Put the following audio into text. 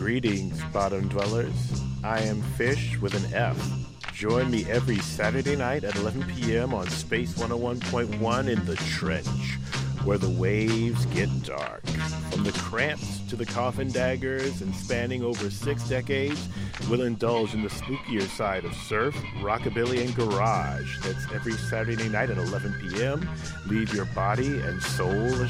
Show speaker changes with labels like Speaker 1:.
Speaker 1: Greetings, bottom dwellers. I am Fish with an F. Join me every Saturday night at 11 p.m. on Space 101.1 in the Trench, where the waves get dark. From the Cramps to the Coffin Daggers and spanning over 6 decades, we'll indulge in the spookier side of surf, rockabilly, and garage. That's every Saturday night at 11 p.m. Leave your body and soul